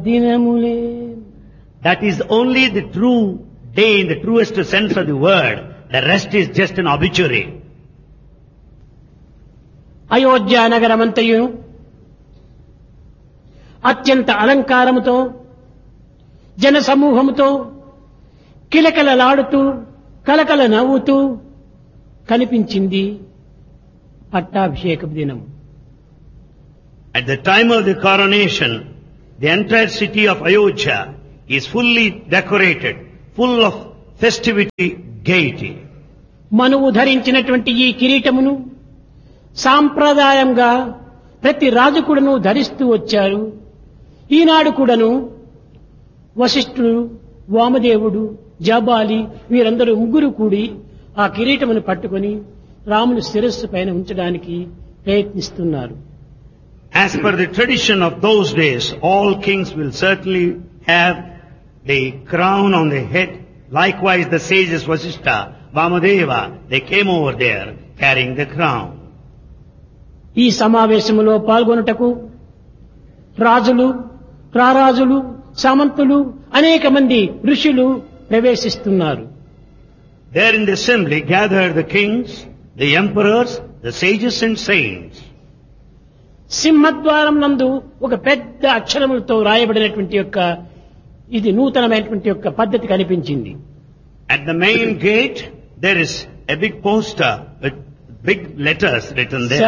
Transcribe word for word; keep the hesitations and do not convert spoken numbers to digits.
దినములే. That is only the true day in the truest sense of the word. The rest is just an obituary. Ayodhya నగరమంతయు అత్యంత అలంకారముతో జన సమూహముతో కిలకలలాడుతూ కలకల నవ్వుతూ కనిపించింది పట్టాభిషేకపు దినం. At the time of the coronation, the entire city of Ayodhya is fully decorated, full of festivity, gaiety. మనువు ధరించినటువంటి ఈ కిరీటమును సాంప్రదాయంగా ప్రతి రాజు కూడాను ధరిస్తూ వచ్చారు. ఈనాడు కూడాను వశిష్ఠుడు, వామదేవుడు, జాబాలి వీరందరూ ముగ్గురు కూడి ఆ కిరీటమును పట్టుకొని రాముని శిరస్సు పైన ఉంచడానికి ప్రయత్నిస్తున్నారు. As per the tradition of those days, all kings will certainly have the crown on the head. Likewise, the sages Vasishtha, Vamadeva, they came over there carrying the crown. ఈ సమావేశములో పాల్గొనుటకు రాజులు, రారాజులు, సామంతులు, అనేక మంది ఋషులు ప్రవేశిస్తున్నారు. There in the assembly gathered the kings, the emperors, the sages and saints. సింహద్వారం నందు ఒక పెద్ద అక్షరములతో రాయబడినటువంటి యొక్క ఇది నూతనమైనటువంటి యొక్క పద్ధతి కనిపించింది. At the main gate, there is a big poster with big letters written there.